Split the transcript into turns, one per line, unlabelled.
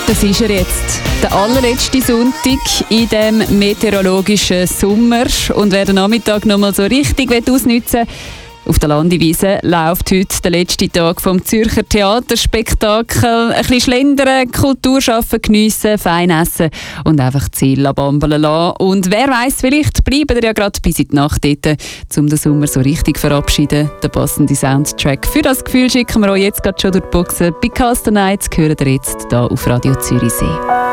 Das ist er jetzt, der allerletzte Sonntag in diesem meteorologischen Sommer. Und wer den Nachmittag noch mal so richtig ausnutzen will, auf der Landewiese läuft heute der letzte Tag vom Zürcher Theaterspektakel. Ein bisschen schlendern, Kultur schaffen, geniessen, fein essen und einfach die Seele bambeln lassen. Und wer weiss, vielleicht bleiben wir ja gerade bis in die Nacht dort, um den Sommer so richtig zu verabschieden. Der passende Soundtrack für das Gefühl schicken wir euch jetzt gerade schon durch die Boxen. Bei Cast the Nights hören ihr jetzt hier auf Radio Zürichsee.